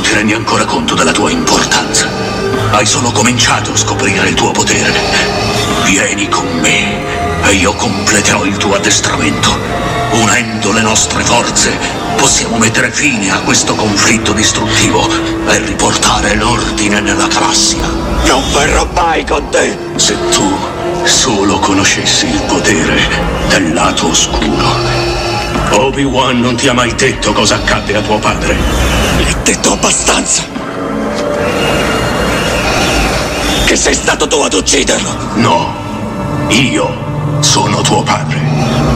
ti rendi ancora conto della tua importanza. Hai solo cominciato a scoprire il tuo potere. Vieni con me e io completerò il tuo addestramento. Unendo le nostre forze possiamo mettere fine a questo conflitto distruttivo e riportare l'ordine nella galassia. Non verrò mai con te! Se tu solo conoscessi il potere del lato oscuro. Obi-Wan non ti ha mai detto cosa accadde a tuo padre. L'hai detto abbastanza! Che sei stato tu ad ucciderlo! No, io sono tuo padre.